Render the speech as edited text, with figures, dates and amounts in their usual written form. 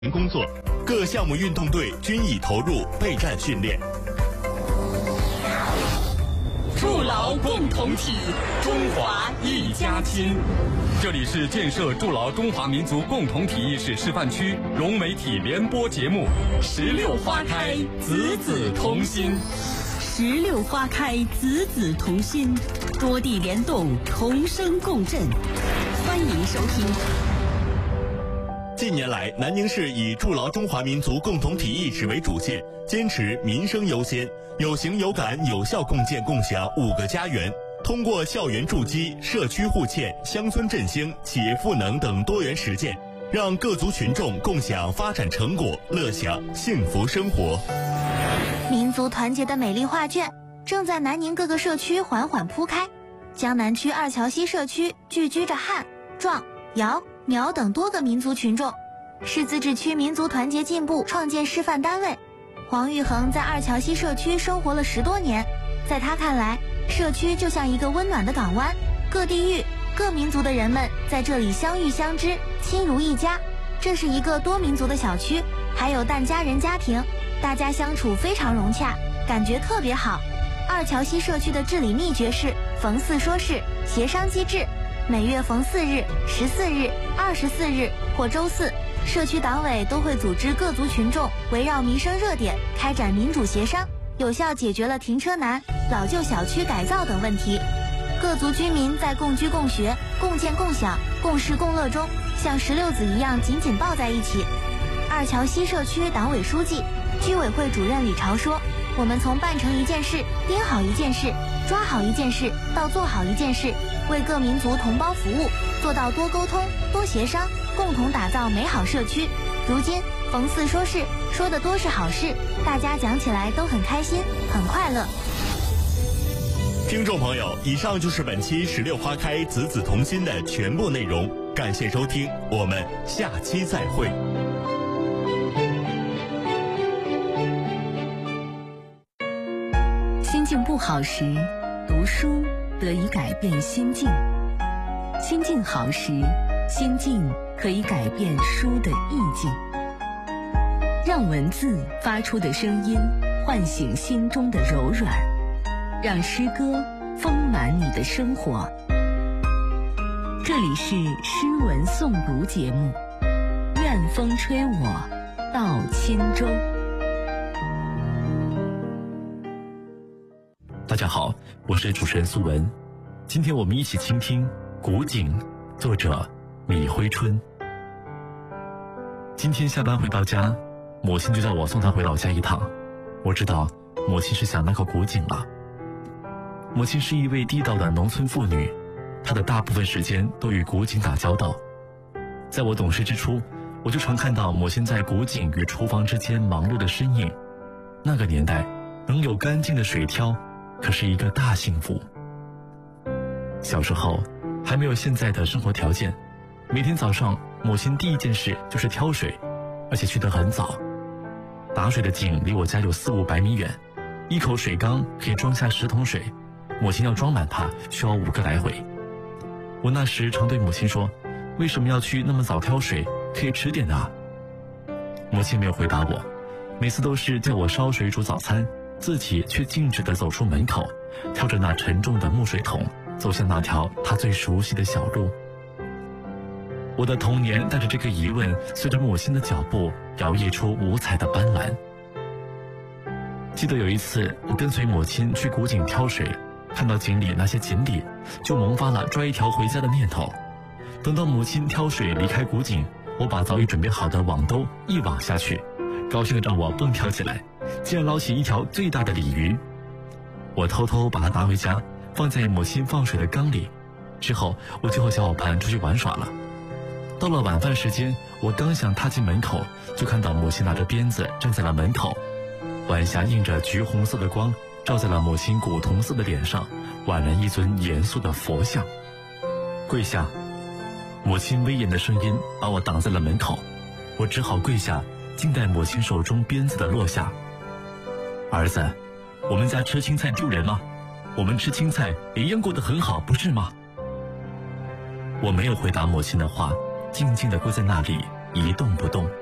工作，各项目运动队均已投入备战训练。 筑牢共同体，中华一家亲。 这里是建设筑牢中华民族共同体意识示范区融媒体联播节目 《16花开，子子同心》。 16花开，子子同心，多地联动，同声共振。欢迎收听。 近年来，南宁市以筑牢中华民族共同体意识为主线，坚持民生优先，有形有感有效共建共享5个家园。通过校园筑基、社区互嵌、乡村振兴、企业赋能等多元实践，让各族群众共享发展成果，乐享幸福生活。 民族团结的美丽画卷正在南宁各个社区缓缓铺开。江南区二桥西社区聚居着汉、壮、瑶、苗等多个民族群众，是自治区民族团结进步创建示范单位。黄玉衡在二桥西社区生活了10多年，在他看来，社区就像一个温暖的港湾，各地域、各民族的人们在这里相遇相知，亲如一家。这是一个多民族的小区，还有疍家人家庭，大家相处非常融洽，感觉特别好。二桥西社区的治理秘诀是逢4说事，协商机制。每月逢4日、14日、24日或周4，社区党委都会组织各族群众围绕民生热点开展民主协商，有效解决了停车难、老旧小区改造等问题。各族居民在共居共学、共建共享、共事共乐中，像16子一样紧紧抱在一起。二桥西社区党委书记、居委会主任李朝说，我们从办成一件事、盯好一件事、抓好一件事到做好一件事，为各民族同胞服务，做到多沟通、多协商，共同打造美好社区。如今逢4说事，说的多是好事，大家讲起来都很开心，很快乐。 听众朋友，以上就是本期16花开子子同心的全部内容，感谢收听，我们下期再会。 心境不好时，读书得以改变心境；心境好时，心境可以改变书的意境。让文字发出的声音唤醒心中的柔软，让诗歌丰满你的生活。这里是诗文诵读节目，愿风吹我到轻舟。 大家好，我是主持人苏文。今天我们一起倾听《古井》，作者李辉春。今天下班回到家，母亲就叫我送她回老家一趟。我知道母亲是想那口古井了。母亲是一位地道的农村妇女，她的大部分时间都与古井打交道。在我懂事之初，我就常看到母亲在古井与厨房之间忙碌的身影。那个年代，能有干净的水挑，可是一个大幸福。小时候还没有现在的生活条件，每天早上母亲第一件事就是挑水，而且去得很早。打水的井离我家有400-500米远，一口水缸可以装下10桶水，母亲要装满它需要5个来回。我那时常对母亲说，为什么要去那么早挑水，可以迟点啊。母亲没有回答我，每次都是叫我烧水煮早餐，自己却径直地走出门口，挑着那沉重的木水桶，走向那条他最熟悉的小路。我的童年带着这个疑问，随着母亲的脚步摇曳出五彩的斑斓。记得有一次，我跟随母亲去古井挑水，看到井里那些锦鲤，就萌发了抓一条回家的念头。等到母亲挑水离开古井，我把早已准备好的网兜一网下去，高兴地让我蹦跳起来，竟然捞起一条最大的鲤鱼。我偷偷把它拿回家，放在母亲放水的缸里。之后我就和小伙伴出去玩耍了。到了晚饭时间，我刚想踏进门口，就看到母亲拿着鞭子站在了门口。晚霞映着橘红色的光，照在了母亲古铜色的脸上，宛然一尊严肃的佛像。跪下！母亲威严的声音把我挡在了门口，我只好跪下，静待母亲手中鞭子的落下。儿子，我们家吃青菜丢人吗？我们吃青菜也一样过得很好，不是吗？我没有回答母亲的话，静静地跪在那里一动不动。